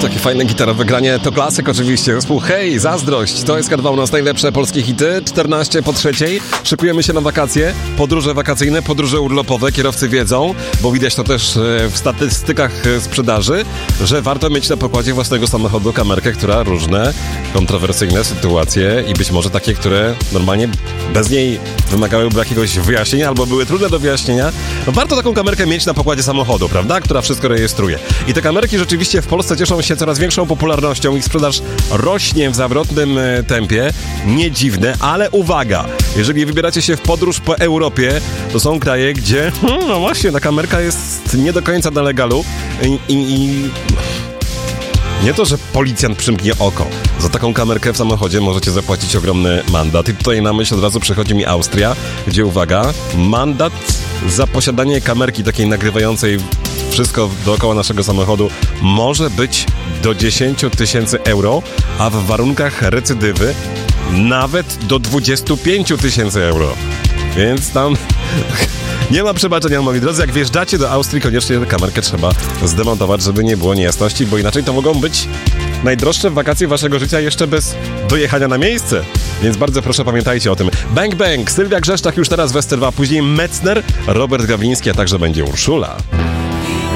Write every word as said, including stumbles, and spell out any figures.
Takie fajne gitarowe granie, to klasyk oczywiście. Zespół Hej, Zazdrość, to jest K dwa u nas najlepsze polskie hity, czternaście po trzeciej. Szykujemy się na wakacje, podróże wakacyjne, podróże urlopowe, kierowcy wiedzą, bo widać to też w statystykach sprzedaży, że warto mieć na pokładzie własnego samochodu kamerkę, która różne kontrowersyjne sytuacje i być może takie, które normalnie bez niej wymagałyby jakiegoś wyjaśnienia albo były trudne do wyjaśnienia. No warto taką kamerkę mieć na pokładzie samochodu, prawda? Która wszystko rejestruje. I te kamerki rzeczywiście w Polsce cieszą się coraz większą popularnością. Ich sprzedaż rośnie w zawrotnym tempie. Nie dziwne, ale uwaga! Jeżeli wybieracie się w podróż po Europie, to są kraje, gdzie hmm, no właśnie, ta kamerka jest nie do końca na legalu i... i, i... Nie to, że policjant przymknie oko. Za taką kamerkę w samochodzie możecie zapłacić ogromny mandat. I tutaj na myśl od razu przychodzi mi Austria, gdzie, uwaga, mandat za posiadanie kamerki takiej nagrywającej wszystko dookoła naszego samochodu może być do dziesięć tysięcy euro, a w warunkach recydywy nawet do dwadzieścia pięć tysięcy euro. Więc tam... Nie ma przebaczenia, moi drodzy. Jak wjeżdżacie do Austrii, koniecznie kamerkę trzeba zdemontować, żeby nie było niejasności, bo inaczej to mogą być najdroższe wakacje waszego życia jeszcze bez dojechania na miejsce. Więc bardzo proszę, pamiętajcie o tym. Bang Bang, Sylwia Grzeszczak już teraz w S C dwa, później Metzner, Robert Gawliński, a także będzie Urszula.